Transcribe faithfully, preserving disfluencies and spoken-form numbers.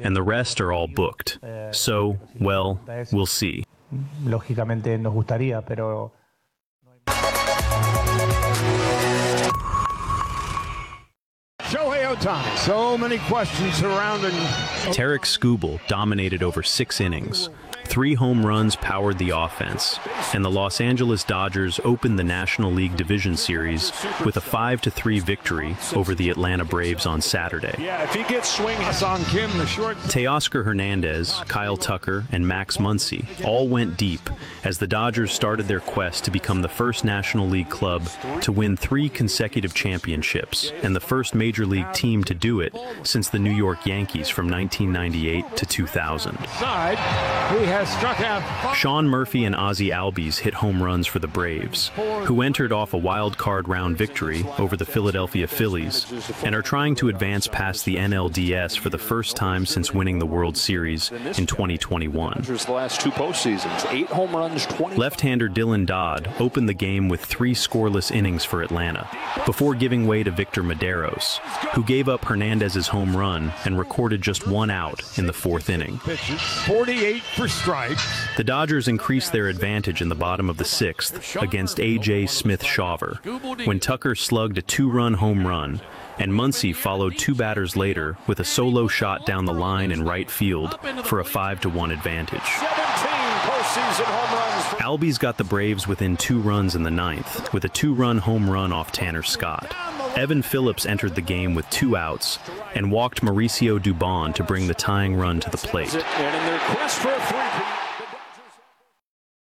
and the rest are all booked. So, well, we'll see. Lógicamente nos gustaría, pero Shohei Ohtani. So many questions surrounding. Tarik Skubal dominated over six innings. Three home runs powered the offense, and the Los Angeles Dodgers opened the National League Division Series with a five to three victory over the Atlanta Braves on Saturday. Yeah, if he gets swing, Hassan Kim, the short. Teoscar Hernandez, Kyle Tucker, and Max Muncy all went deep as the Dodgers started their quest to become the first National League club to win three consecutive championships and the first Major League team to do it since the New York Yankees from nineteen ninety-eight to two thousand. Side, he has struck out. Sean Murphy and Ozzie Albies hit home runs for the Braves, who entered off a wild card round victory over the Philadelphia Phillies and are trying to advance past the N L D S for the first time since winning the World Series in twenty twenty-one. The last two postseasons, eight home runs, twenty. Left-hander Dylan Dodd opened the game with three scoreless innings for Atlanta, before giving way to Victor Mederos, who gave up Hernandez's home run and recorded just one out in the fourth inning. forty-eight for strikes. The Dodgers increased their advantage in the bottom of the sixth against A J Smith-Shawver, when Tucker slugged a two-run home run, and Muncy followed two batters later with a solo shot down the line in right field for a five to one advantage. Albies got the Braves within two runs in the ninth with a two-run home run off Tanner Scott. Evan Phillips entered the game with two outs and walked Mauricio Dubon to bring the tying run to the plate. And in their quest for a three-peat.